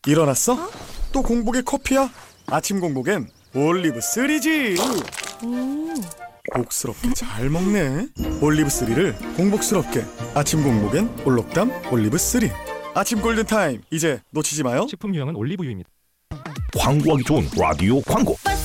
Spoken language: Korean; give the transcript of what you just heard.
일어났어? 또 공복에 커피야? 아침 공복엔 올리브 3지. 복스럽게 잘 먹네. 올리브 3를 공복스럽게. 아침 공복엔 올록담 올리브 3. 아침 골든타임, 이제 놓치지 마요. 식품 유형은 올리브유입니다. 광고하기 좋은 라디오 광고.